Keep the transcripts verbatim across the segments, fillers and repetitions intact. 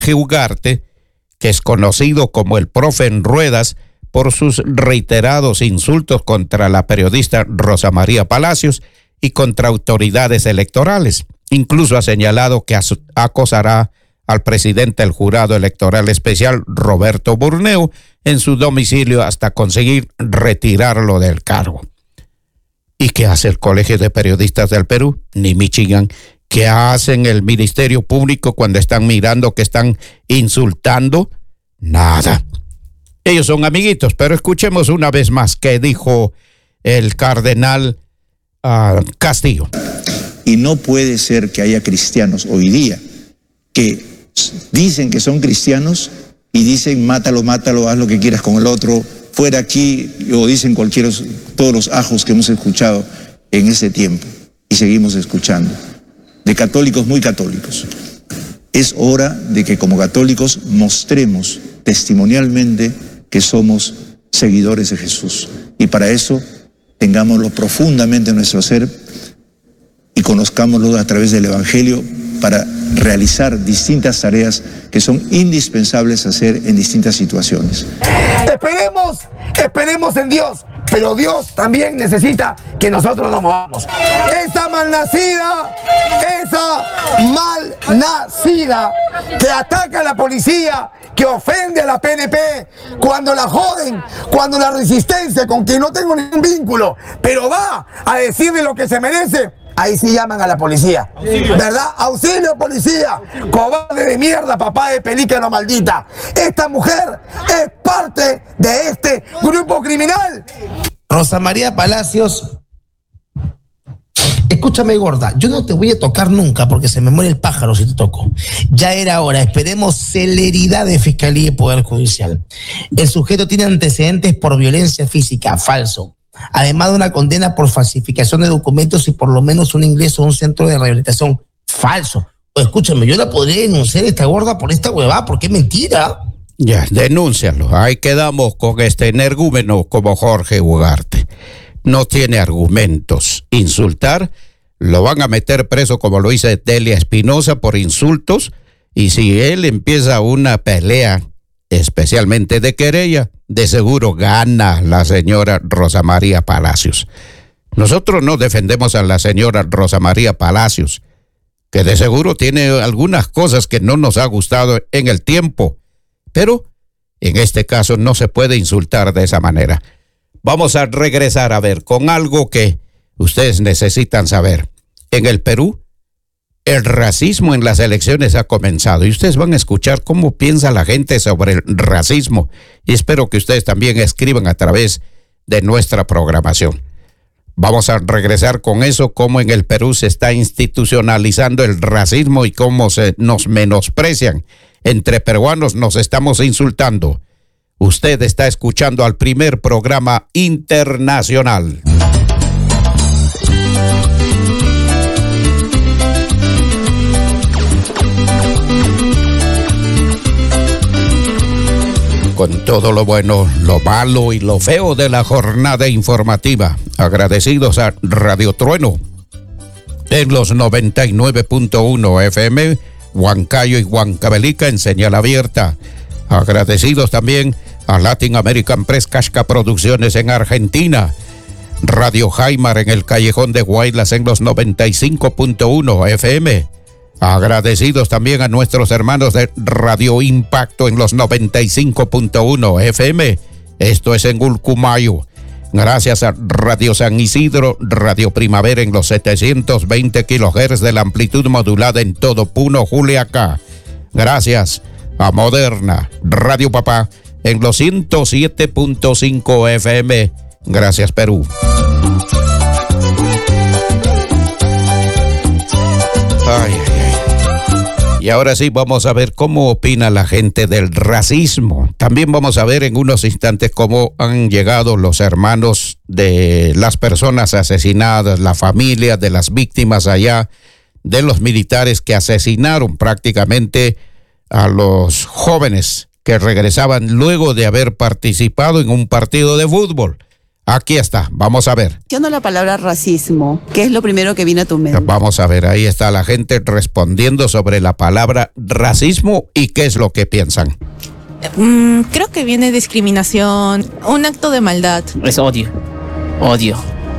Ugarte, que es conocido como el profe en ruedas por sus reiterados insultos contra la periodista Rosa María Palacios y contra autoridades electorales. Incluso ha señalado que acosará al presidente del Jurado Electoral Especial, Roberto Burneo, en su domicilio hasta conseguir retirarlo del cargo. ¿Y qué hace el Colegio de Periodistas del Perú? Ni Michigan. ¿Qué hacen el Ministerio Público cuando están mirando que están insultando? Nada. Ellos son amiguitos, pero escuchemos una vez más qué dijo el cardenal uh, Castillo. Y no puede ser que haya cristianos hoy día que dicen que son cristianos y dicen mátalo, mátalo, haz lo que quieras con el otro, fuera aquí, o dicen cualquiera, todos los ajos que hemos escuchado en ese tiempo y seguimos escuchando, de católicos muy católicos. Es hora de que como católicos mostremos testimonialmente que somos seguidores de Jesús, y para eso tengámoslo profundamente en nuestro ser y conozcámoslo a través del Evangelio para realizar distintas tareas que son indispensables hacer en distintas situaciones. Esperemos, esperemos en Dios, pero Dios también necesita que nosotros nos movamos. Esa malnacida, esa malnacida que ataca a la policía, que ofende a la P N P, cuando la joden, cuando la resistencia, con quien no tengo ningún vínculo, pero va a decirle lo que se merece, ahí sí llaman a la policía, ¿verdad? Auxilio policía, cobarde de mierda, papá de pelícano maldita. Esta mujer es parte de este grupo criminal. Rosa María Palacios, escúchame gorda, yo no te voy a tocar nunca porque se me muere el pájaro si te toco. Ya era hora, esperemos celeridad de Fiscalía y Poder Judicial. El sujeto tiene antecedentes por violencia física, falso. Además de una condena por falsificación de documentos y por lo menos un ingreso a un centro de rehabilitación, falso. O escúchame, yo la podría denunciar a esta gorda por esta huevada, porque es mentira. Ya, denúncialo. Ahí quedamos con este energúmeno como Jorge Ugarte. No tiene argumentos. Insultar, lo van a meter preso como lo hizo Delia Espinosa por insultos, y si él empieza una pelea, especialmente de querella, de seguro gana la señora Rosa María Palacios. Nosotros no defendemos a la señora Rosa María Palacios, que de seguro tiene algunas cosas que no nos ha gustado en el tiempo, pero en este caso no se puede insultar de esa manera. Vamos a regresar a ver con algo que ustedes necesitan saber. En el Perú, el racismo en las elecciones ha comenzado y ustedes van a escuchar cómo piensa la gente sobre el racismo, y espero que ustedes también escriban a través de nuestra programación. Vamos a regresar con eso, cómo en el Perú se está institucionalizando el racismo y cómo se nos menosprecian. Entre peruanos nos estamos insultando. Usted está escuchando al primer programa internacional. Con todo lo bueno, lo malo y lo feo de la jornada informativa. Agradecidos a Radio Trueno en los noventa y nueve punto uno F M, Huancayo y Huancavelica en señal abierta. Agradecidos también a Latin American Press Casca Producciones en Argentina. Radio Jaimar en el Callejón de Guaylas en los noventa y cinco punto uno F M. Agradecidos también a nuestros hermanos de Radio Impacto en los noventa y cinco punto uno F M. Esto es en Gulcumayo. Gracias a Radio San Isidro, Radio Primavera en los setecientos veinte kilohertz de la amplitud modulada en todo Puno, Juliaca. Gracias a Moderna, Radio Papá en los ciento siete punto cinco F M. Gracias, Perú. Ay, ay, ay. Y ahora sí vamos a ver cómo opina la gente del racismo. También vamos a ver en unos instantes cómo han llegado los hermanos de las personas asesinadas, la familia de las víctimas allá, de los militares que asesinaron prácticamente a los jóvenes que regresaban luego de haber participado en un partido de fútbol. Aquí está, vamos a ver. Yo no la palabra racismo, ¿qué es lo primero que viene a tu mente? Vamos a ver, ahí está la gente respondiendo sobre la palabra racismo y qué es lo que piensan. Mm, creo que viene discriminación, un acto de maldad. Es odio, odio.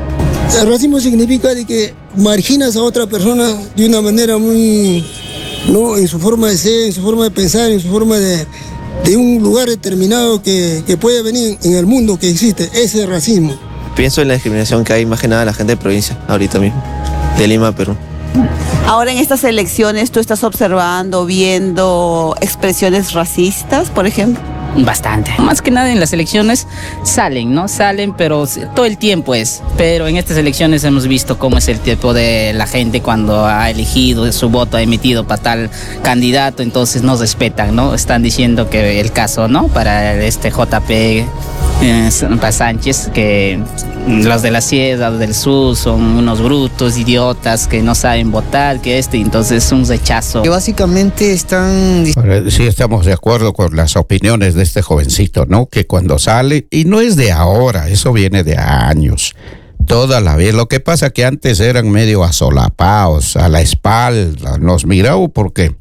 El racismo significa de que marginas a otra persona de una manera muy, ¿no? En su forma de ser, en su forma de pensar, en su forma de, de un lugar determinado que, que puede venir en el mundo que existe, ese racismo. Pienso en la discriminación que hay más que nada a la gente de provincia, ahorita mismo, de Lima, Perú. Ahora en estas elecciones, ¿tú estás observando, viendo expresiones racistas, por ejemplo? Bastante. Más que nada en las elecciones salen, ¿no? Salen, pero todo el tiempo es. Pero en estas elecciones hemos visto cómo es el tipo de la gente cuando ha elegido su voto, ha emitido para tal candidato, entonces nos respetan, ¿no? Están diciendo que el caso, ¿no? Para este J P eh, para Sánchez, que los de la Sierra, los del Sur son unos brutos, idiotas, que no saben votar, que este, entonces es un rechazo. Que básicamente están... Sí, estamos de acuerdo con las opiniones de este jovencito, ¿no? Que cuando sale, y no es de ahora, eso viene de años, toda la vida. Lo que pasa que antes eran medio asolapados, a la espalda, nos miraba porque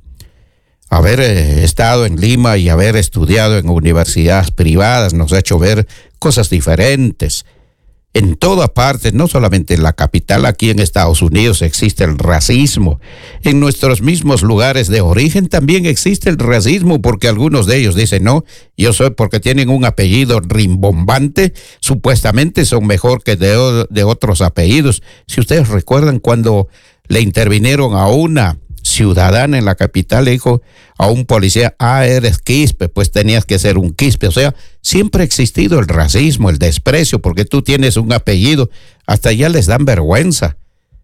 haber eh, estado en Lima y haber estudiado en universidades privadas nos ha hecho ver cosas diferentes. En toda parte, no solamente en la capital, aquí en Estados Unidos existe el racismo. En nuestros mismos lugares de origen también existe el racismo, porque algunos de ellos dicen, no, yo soy porque tienen un apellido rimbombante, supuestamente son mejor que de, de otros apellidos. Si ustedes recuerdan cuando le intervinieron a una ciudadana en la capital, le dijo a un policía, ah, eres quispe, pues tenías que ser un quispe. O sea, siempre ha existido el racismo, el desprecio, porque tú tienes un apellido, hasta ya les dan vergüenza.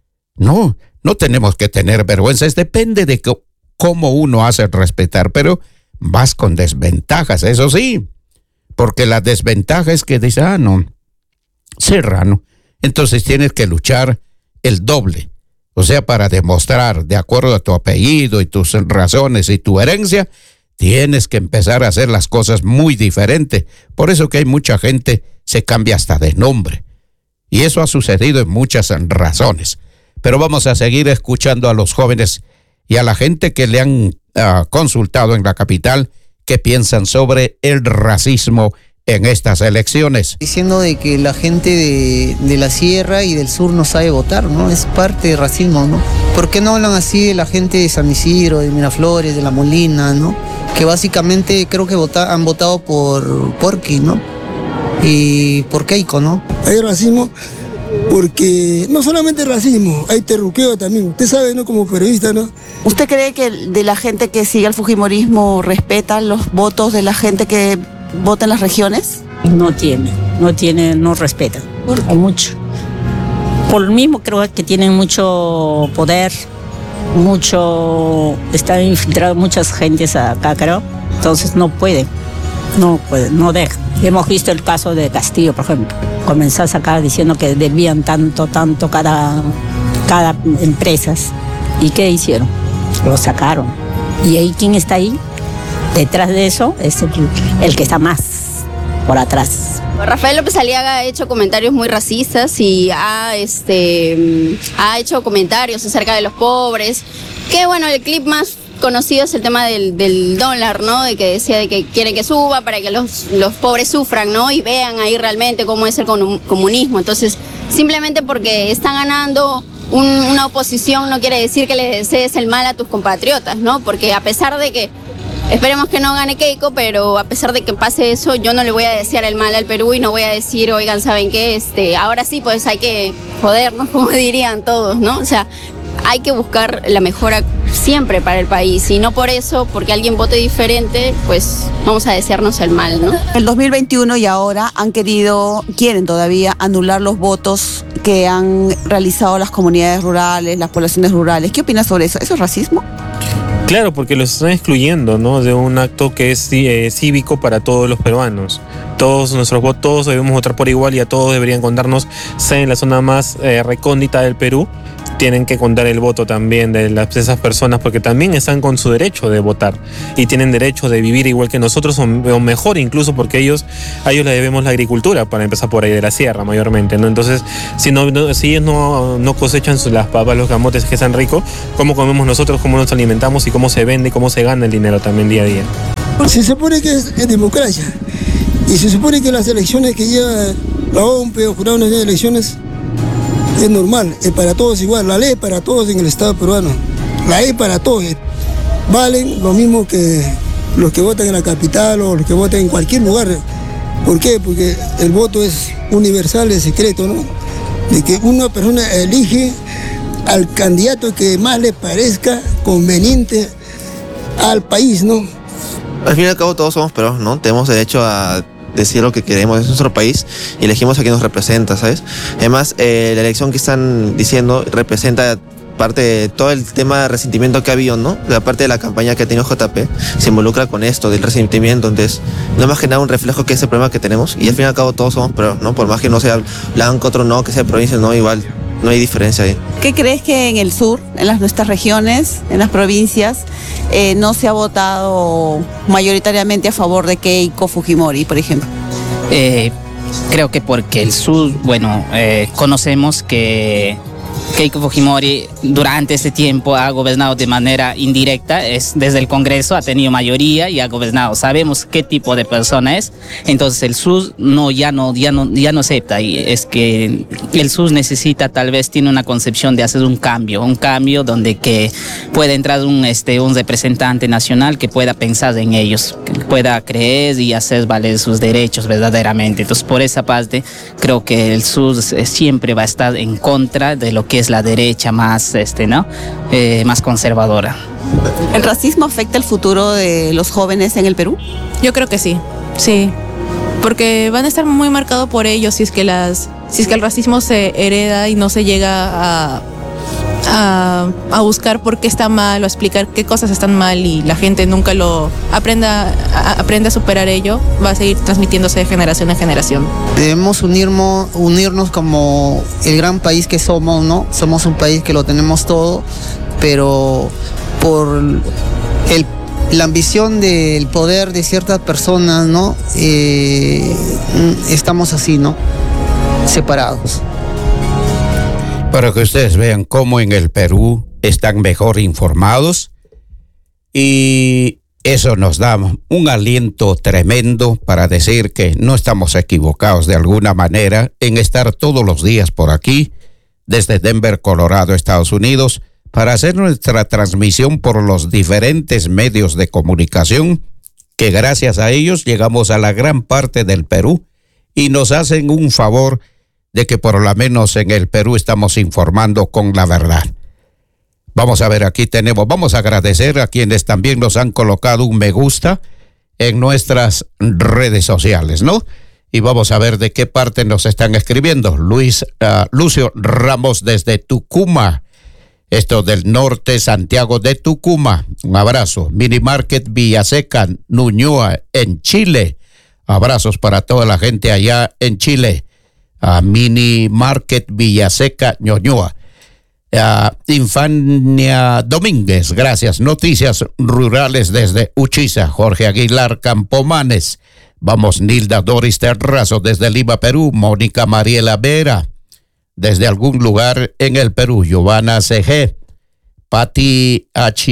No, no tenemos que tener vergüenza, es depende de que, cómo uno hace respetar, pero vas con desventajas, eso sí, porque la desventaja es que dices, ah, no, serrano, entonces tienes que luchar el doble. O sea, para demostrar, de acuerdo a tu apellido y tus razones y tu herencia, tienes que empezar a hacer las cosas muy diferentes. Por eso que hay mucha gente se cambia hasta de nombre. Y eso ha sucedido en muchas razones. Pero vamos a seguir escuchando a los jóvenes y a la gente que le han uh, consultado en la capital qué piensan sobre el racismo en estas elecciones. Diciendo de que la gente de, de la sierra y del sur no sabe votar, ¿no? Es parte del racismo, ¿no? ¿Por qué no hablan así de la gente de San Isidro, de Miraflores, de La Molina, ¿no? Que básicamente creo que vota, han votado por Porqui, ¿no? Y por Keiko, ¿no? Hay racismo porque no solamente racismo, hay terruqueo también. Usted sabe, ¿no? Como periodista, ¿no? ¿Usted cree que de la gente que sigue el fujimorismo respeta los votos de la gente que vota en las regiones? No tiene, no tiene, no respeta. O mucho. Por lo mismo creo que tienen mucho poder, mucho, están infiltrados muchas gentes acá, creo. Entonces no pueden, no pueden, no dejan. Hemos visto el caso de Castillo, por ejemplo. Comenzó a sacar diciendo que debían tanto, tanto cada, cada empresas. ¿Y qué hicieron? Lo sacaron. ¿Y ahí quién está ahí? Detrás de eso es el, el que está más por atrás. Rafael López Aliaga ha hecho comentarios muy racistas y ha, este, ha hecho comentarios acerca de los pobres. Que bueno, el clip más conocido es el tema del, del dólar, ¿no? De que decía de que quieren que suba para que los, los pobres sufran, ¿no? Y vean ahí realmente cómo es el comunismo. Entonces, simplemente porque están ganando un, una oposición no quiere decir que le desees el mal a tus compatriotas, ¿no? Porque a pesar de que esperemos que no gane Keiko, pero a pesar de que pase eso, yo no le voy a desear el mal al Perú y no voy a decir, oigan, ¿saben qué? Este, ahora sí, pues hay que jodernos, como dirían todos, ¿no? O sea, hay que buscar la mejora siempre para el país y no por eso, porque alguien vote diferente, pues vamos a desearnos el mal, ¿no? El dos mil veintiuno y ahora han querido, quieren todavía anular los votos que han realizado las comunidades rurales, las poblaciones rurales. ¿Qué opinas sobre eso? ¿Eso es racismo? Claro, porque los están excluyendo, ¿no? De un acto que es eh, cívico para todos los peruanos. Todos nuestros votos, todos debemos votar por igual y a todos deberían contarnos, sea en la zona más eh, recóndita del Perú. tienen que contar el voto también de, las, de esas personas, porque también están con su derecho de votar y tienen derecho de vivir igual que nosotros o, o mejor incluso, porque ellos a ellos le debemos la agricultura, para empezar por ahí de la sierra mayormente, ¿no? Entonces, si, no, no, si ellos no, no cosechan las papas, los camotes que están ricos, ¿cómo comemos nosotros, cómo nos alimentamos y cómo se vende y cómo se gana el dinero también día a día? Se supone que es, es democracia y se supone que las elecciones que lleva la O M P E o Jurado Nacional de Elecciones es normal, es para todos igual, la ley es para todos en el Estado peruano, la ley para todos, valen lo mismo que los que votan en la capital o los que votan en cualquier lugar. ¿Por qué? Porque el voto es universal, es secreto, ¿no? De que una persona elige al candidato que más le parezca conveniente al país, ¿no? Al fin y al cabo todos somos peruanos, ¿no? Tenemos derecho a decir lo que queremos, es nuestro país y elegimos a quien nos representa, ¿sabes? Además, eh, la elección que están diciendo representa parte de todo el tema de resentimiento que ha habido, ¿no? La parte de la campaña que ha tenido J P se involucra con esto, del resentimiento, entonces no es más que nada un reflejo que es el problema que tenemos y al fin y al cabo todos somos peruanos, ¿no? Por más que no sea blanco, otro no, que sea provincia, no, igual. No hay diferencia ahí. ¿Qué crees que en el sur, en las nuestras regiones, en las provincias, eh, no se ha votado mayoritariamente a favor de Keiko Fujimori, por ejemplo? Eh, creo que porque el sur, bueno, eh, conocemos que Keiko Fujimori durante ese tiempo ha gobernado de manera indirecta, es desde el Congreso ha tenido mayoría y ha gobernado. Sabemos qué tipo de persona es, entonces el S U S no ya no ya no ya no acepta, y es que el S U S necesita, tal vez tiene una concepción de hacer un cambio, un cambio donde que pueda entrar un este un representante nacional que pueda pensar en ellos, que pueda creer y hacer valer sus derechos verdaderamente. Entonces por esa parte creo que el S U S siempre va a estar en contra de lo que es la derecha más este no eh, más conservadora. ¿El racismo afecta el futuro de los jóvenes en el Perú? Yo creo que sí, sí, porque van a estar muy marcados por ellos si es que las si es que el racismo se hereda y no se llega a A, a buscar por qué está mal o a explicar qué cosas están mal y la gente nunca lo aprenda a, aprende a superar ello, va a seguir transmitiéndose de generación en generación. Debemos unirnos, unirnos como el gran país que somos, ¿no? Somos un país que lo tenemos todo, pero por el, la ambición del poder de ciertas personas, ¿no? Eh, estamos así, ¿no? Separados. Para que ustedes vean cómo en el Perú están mejor informados, y eso nos da un aliento tremendo para decir que no estamos equivocados de alguna manera en estar todos los días por aquí, desde Denver, Colorado, Estados Unidos, para hacer nuestra transmisión por los diferentes medios de comunicación, que gracias a ellos llegamos a la gran parte del Perú y nos hacen un favor de que por lo menos en el Perú estamos informando con la verdad. Vamos a ver, aquí tenemos, vamos a agradecer a quienes también nos han colocado un me gusta en nuestras redes sociales, ¿no? Y vamos a ver de qué parte nos están escribiendo. Luis, uh, Lucio Ramos desde Tucumán, esto del norte, Santiago de Tucumán, un abrazo. Mini Market Villaseca, Ñuñoa, en Chile, abrazos para toda la gente allá en Chile. A Mini Market Villaseca, Ñuñoa. A Infania Domínguez, gracias. Noticias rurales desde Uchiza, Jorge Aguilar Campomanes. Vamos, Nilda Doris Terrazo desde Lima, Perú. Mónica Mariela Vera desde algún lugar en el Perú. Giovanna C G. Pati H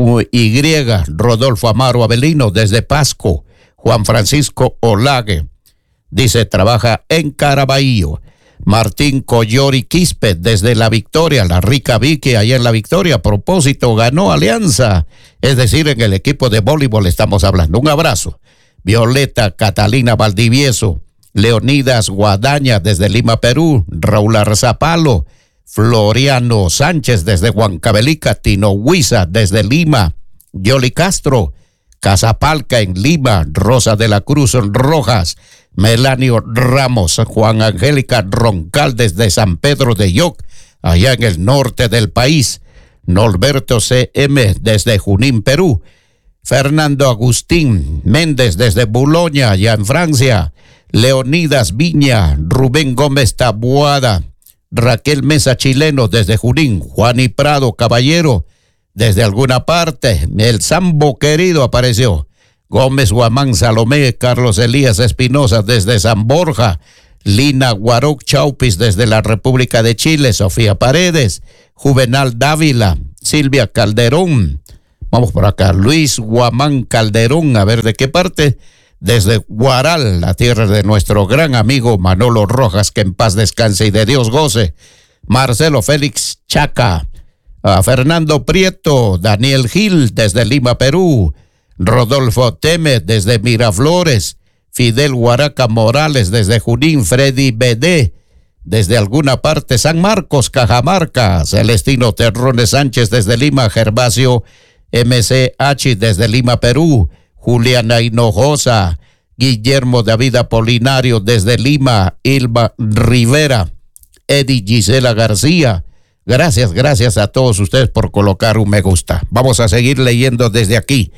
Y. Rodolfo Amaro Avelino desde Pasco. Juan Francisco Olague dice trabaja en Caraballo. Martín Collori Quispe desde La Victoria, La Rica Vicky allá en La Victoria. A propósito, ganó Alianza, es decir, en el equipo de voleibol estamos hablando. Un abrazo. Violeta Catalina Valdivieso, Leonidas Guadaña desde Lima, Perú. Raúl Arzapalo, Floriano Sánchez desde Huancavelica, Tino Huiza desde Lima, Yoli Castro, Casapalca en Lima, Rosa de la Cruz Rojas, Melanio Ramos, Juan Angélica Roncal desde San Pedro de Yoc, allá en el norte del país, Norberto C M desde Junín, Perú, Fernando Agustín Méndez desde Boulogne, allá en Francia, Leonidas Viña, Rubén Gómez Taboada, Raquel Mesa Chileno desde Junín, Juan y Prado Caballero desde alguna parte, el Sambo querido apareció, Gómez Guamán Salomé, Carlos Elías Espinosa desde San Borja, Lina Guaroc Chaupis desde la República de Chile, Sofía Paredes, Juvenal Dávila, Silvia Calderón, vamos por acá, Luis Guamán Calderón, a ver de qué parte, desde Guaral, la tierra de nuestro gran amigo Manolo Rojas, que en paz descanse y de Dios goce, Marcelo Félix Chaca, a Fernando Prieto, Daniel Gil desde Lima, Perú, Rodolfo Teme desde Miraflores, Fidel Huaraca Morales desde Junín, Freddy B D desde alguna parte, San Marcos, Cajamarca, Celestino Terrones Sánchez desde Lima, Gervasio M C H desde Lima, Perú, Juliana Hinojosa, Guillermo David Apolinario desde Lima, Ilma Rivera, Eddie Gisela García. Gracias, gracias a todos ustedes por colocar un me gusta. Vamos a seguir leyendo desde aquí.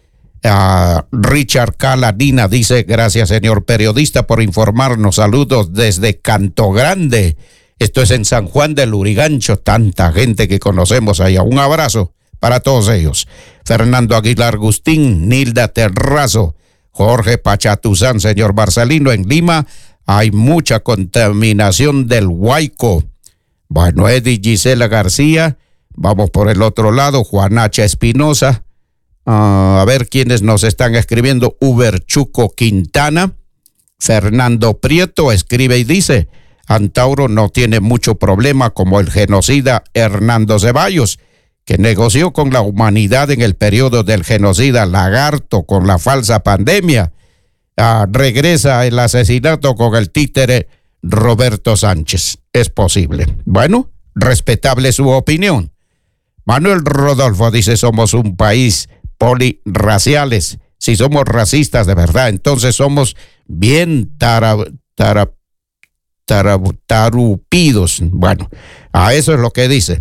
Uh, Richard Caladina dice, gracias señor periodista por informarnos, saludos desde Canto Grande, esto es en San Juan del Lurigancho, tanta gente que conocemos allá, un abrazo para todos ellos. Fernando Aguilar Agustín, Nilda Terrazo, Jorge Pachatuzán, señor Marcelino, en Lima hay mucha contaminación del huaico. Bueno, Eddie Gisela García, vamos por el otro lado, Juan H. Espinosa, Uh, a ver quiénes nos están escribiendo. Uber Chuco Quintana, Fernando Prieto escribe y dice, Antauro no tiene mucho problema como el genocida Hernando Ceballos, que negoció con la humanidad en el periodo del genocida Lagarto con la falsa pandemia. Uh, regresa el asesinato con el títere Roberto Sánchez. Es posible. Bueno, respetable su opinión. Manuel Rodolfo dice, somos un país polirraciales. Si somos racistas de verdad, entonces somos bien tara, tara, tara, tarupidos. Bueno, a eso es lo que dice.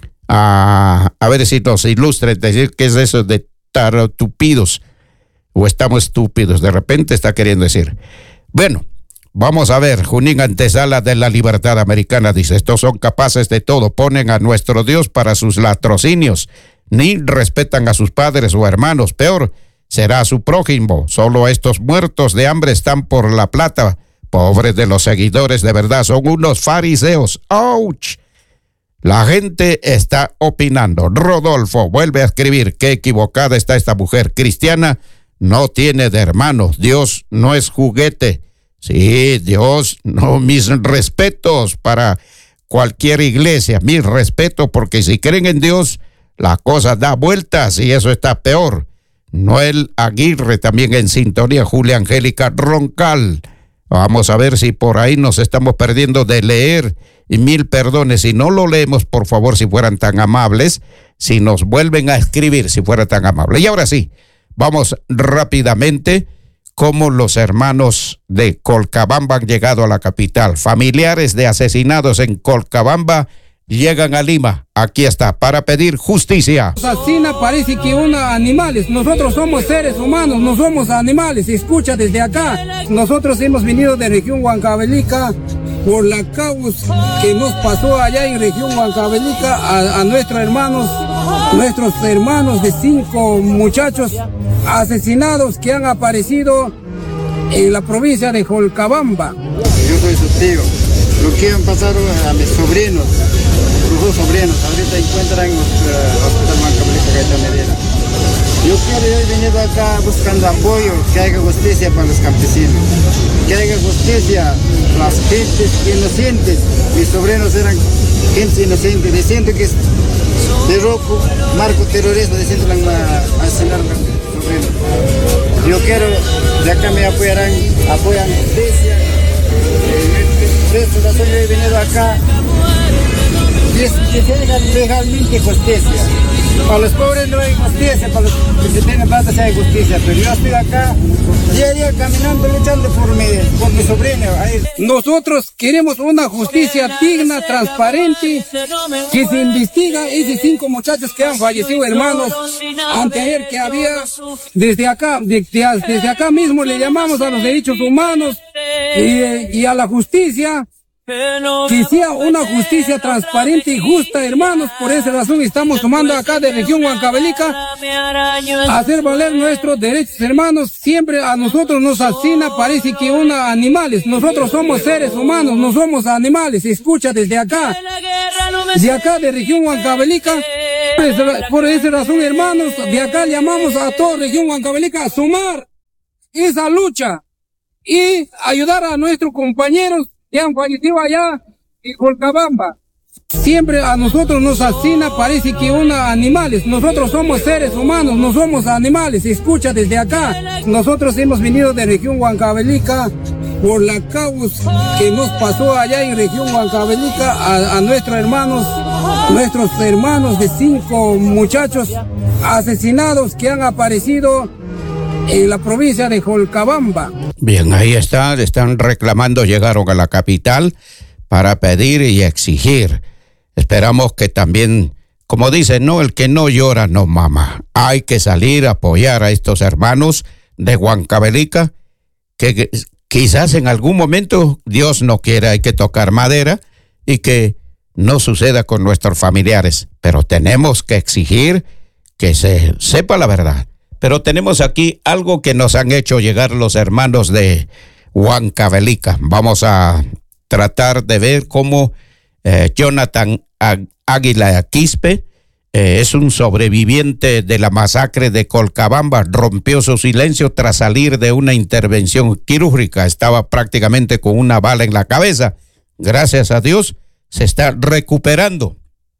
A, a ver si nos ilustra, decir qué es eso de tarupidos o estamos estúpidos. De repente está queriendo decir. Bueno, vamos a ver. Junín Antesala de la Libertad Americana dice, estos son capaces de todo, ponen a nuestro Dios para sus latrocinios, ni respetan a sus padres o hermanos, peor será a su prójimo. Solo estos muertos de hambre están por la plata. Pobres de los seguidores, de verdad, son unos fariseos. ¡Auch! La gente está opinando. Rodolfo vuelve a escribir, qué equivocada está esta mujer cristiana, no tiene de hermanos, Dios no es juguete. Sí, Dios, no, mis respetos para cualquier iglesia, mis respetos, porque si creen en Dios, la cosa da vueltas y eso está peor. Noel Aguirre también en sintonía, Julia Angélica Roncal. Vamos a ver si por ahí nos estamos perdiendo de leer, y mil perdones si no lo leemos, por favor, si fueran tan amables, si nos vuelven a escribir, si fuera tan amable. Y ahora sí, vamos rápidamente, cómo los hermanos de Colcabamba han llegado a la capital. Familiares de asesinados en Colcabamba llegan a Lima, aquí está, para pedir justicia. Asesina parece que unos animales, nosotros somos seres humanos, no somos animales, escucha desde acá. Nosotros hemos venido de región Huancavelica por la causa que nos pasó allá en región Huancavelica a, a nuestros hermanos, nuestros hermanos de cinco muchachos asesinados que han aparecido en la provincia de Colcabamba. Yo soy su tío, lo que han pasado a mis sobrinos. Los dos sobrinos ahorita encuentran en el uh, hospital Huancavelica Gaitán Medina. Yo quiero, yo he venido acá buscando apoyo, que haya justicia para los campesinos, que haya justicia para las gentes inocentes. Mis sobrinos eran gente inocente, diciendo que es de rojo, marco terrorismo, diciendo que van a asesinar a los sobrinos. Yo quiero, de acá me apoyarán, apoyan justicia. Por esta razón yo he venido acá. Que se haga legalmente justicia. Para los pobres no hay justicia, para los que se tienen plata sí hay justicia, pero yo estoy acá día a día caminando, luchando por mi, por mi sobrino. Ahí. Nosotros queremos una justicia digna, transparente, que se investiga esos cinco muchachos que han fallecido, hermanos, anteayer que había, desde acá, desde, desde acá mismo le llamamos a los derechos humanos y, y a la justicia, que sea una justicia transparente y justa, hermanos. Por esa razón estamos tomando acá de región Huancavelica a hacer valer nuestros derechos, hermanos. Siempre a nosotros nos asesina, parece que unos animales. Nosotros somos seres humanos, no somos animales. Escucha desde acá, de acá de región Huancavelica. Por esa razón, hermanos, de acá llamamos a toda región Huancavelica a sumar esa lucha y ayudar a nuestros compañeros que han fallecido allá en Colcabamba. Siempre a nosotros nos asesina, parece que unos animales. Nosotros somos seres humanos, no somos animales. Escucha desde acá. Nosotros hemos venido de región Huancavelica por la causa que nos pasó allá en región Huancavelica a, a nuestros hermanos, nuestros hermanos de cinco muchachos asesinados que han aparecido en la provincia de Colcabamba. Bien, ahí está, están reclamando, llegaron a la capital para pedir y exigir. Esperamos que también, como dicen, no, el que no llora no mama. Hay que salir a apoyar a estos hermanos de Huancavelica, que quizás en algún momento, Dios no quiera, hay que tocar madera y que no suceda con nuestros familiares. Pero tenemos que exigir que se sepa la verdad. Pero tenemos aquí algo que nos han hecho llegar los hermanos de Huancavelica. Vamos a tratar de ver cómo eh, Jonathan Águila Quispe eh, es un sobreviviente de la masacre de Colcabamba. Rompió su silencio tras salir de una intervención quirúrgica. Estaba prácticamente con una bala en la cabeza. Gracias a Dios se está recuperando.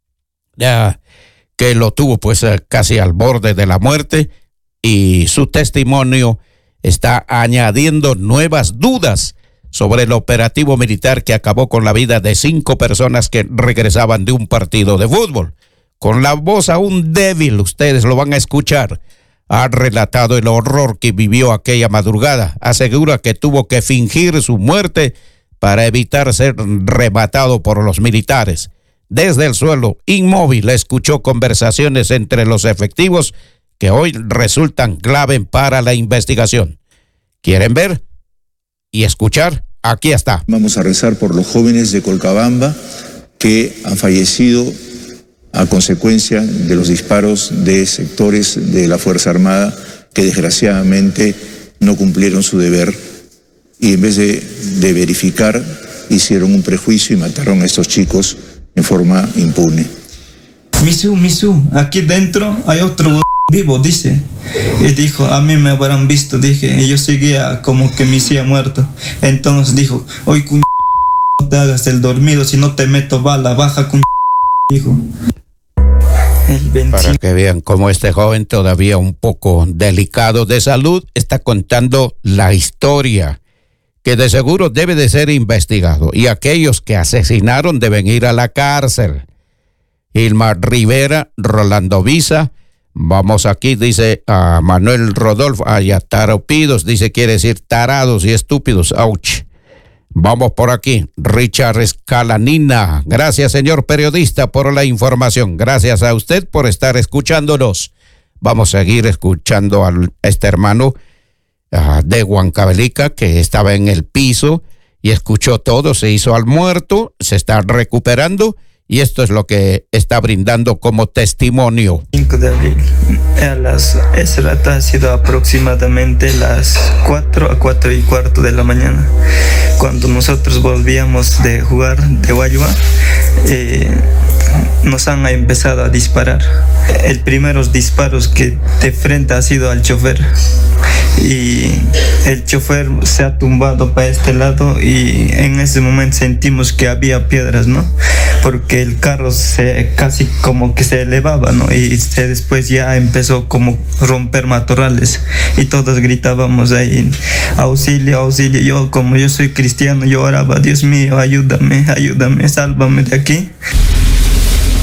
Ya que lo tuvo pues casi al borde de la muerte. Y su testimonio está añadiendo nuevas dudas sobre el operativo militar que acabó con la vida de cinco personas que regresaban de un partido de fútbol. Con la voz aún débil, ustedes lo van a escuchar, ha relatado el horror que vivió aquella madrugada. Asegura que tuvo que fingir su muerte para evitar ser rematado por los militares. Desde el suelo, inmóvil, escuchó conversaciones entre los efectivos que hoy resultan clave para la investigación. ¿Quieren ver y escuchar? Aquí está. Vamos a rezar por los jóvenes de Colcabamba que han fallecido a consecuencia de los disparos de sectores de la Fuerza Armada que desgraciadamente no cumplieron su deber y en vez de, de verificar hicieron un prejuicio y mataron a estos chicos en forma impune. Misu, Misu, aquí dentro hay otro vivo, dice. Y dijo, a mí me habrán visto, dije, y yo seguía como que me hacía muerto. Entonces dijo, oye, cuñ... no te hagas el dormido, si no te meto bala, baja, cuñ... dijo. Para que vean cómo este joven, todavía un poco delicado de salud, está contando la historia que de seguro debe de ser investigado. Y aquellos que asesinaron deben ir a la cárcel. Ilma Rivera, Rolando Visa. Vamos aquí, dice a Manuel Rodolfo, allá taropidos, dice, quiere decir tarados y estúpidos, ouch. Vamos por aquí, Richard Escalanina, gracias señor periodista por la información, gracias a usted por estar escuchándonos. Vamos a seguir escuchando a este hermano uh, de Huancavelica que estaba en el piso y escuchó todo, se hizo al muerto, se está recuperando. Y esto es lo que está brindando como testimonio. cinco de abril, a las, ese rato ha sido aproximadamente las cuatro a cuatro y cuarto de la mañana. Cuando nosotros volvíamos de jugar de Guayua, eh, nos han empezado a disparar. El primeros disparos que de frente ha sido al chofer. Y el chofer se ha tumbado para este lado y en ese momento sentimos que había piedras, ¿no? Porque el carro se casi como que se elevaba, ¿no? Y se, después ya empezó como romper matorrales y todos gritábamos ahí, auxilio, auxilio. Yo, como yo soy cristiano, yo oraba, Dios mío, ayúdame, ayúdame, sálvame de aquí.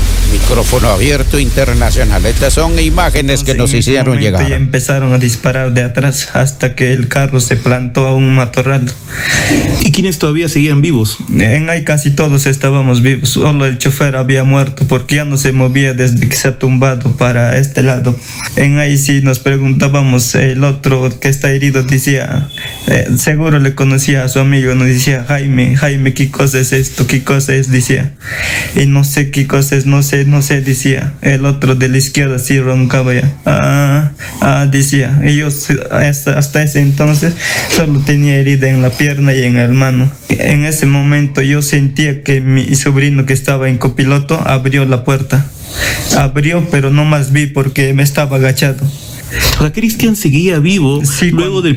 Micrófono abierto internacional. Estas son imágenes que nos hicieron llegar. Y empezaron a disparar de atrás hasta que el carro se plantó a un matorral. ¿Y quiénes todavía seguían vivos? En ahí casi todos estábamos vivos. Solo el chofer había muerto porque ya no se movía desde que se ha tumbado para este lado. En ahí sí nos preguntábamos, el otro que está herido decía, eh, seguro le conocía a su amigo, nos decía, Jaime, Jaime, ¿qué cosa es esto? ¿Qué cosa es? Decía. Y no sé qué cosa es, no sé, no sé, decía. El otro de la izquierda sí roncaba ya. Ah, ah, decía. Y yo hasta, hasta ese entonces solo tenía herida en la pierna y en el mano. En ese momento yo sentía que mi sobrino que estaba en copiloto abrió la puerta. Abrió, pero no más vi porque me estaba agachado. O sea, Cristian seguía vivo sí, luego del